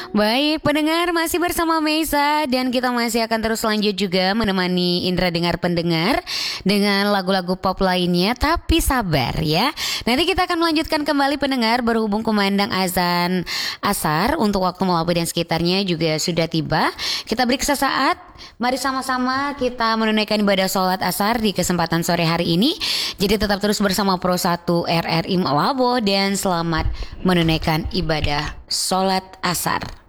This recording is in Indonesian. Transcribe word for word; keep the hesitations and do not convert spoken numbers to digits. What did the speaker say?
Baik, pendengar masih bersama Meisa dan kita masih akan terus lanjut juga menemani Indra dengar pendengar dengan lagu-lagu pop lainnya. Tapi sabar ya. Nanti kita akan melanjutkan kembali pendengar berhubung kumandang azan asar untuk waktu Melabuh dan sekitarnya juga sudah tiba. Kita beri sesaat. Mari sama-sama kita menunaikan ibadah sholat asar di kesempatan sore hari ini. Jadi tetap terus bersama Pro satu R R I Malabo dan selamat menunaikan ibadah sholat asar.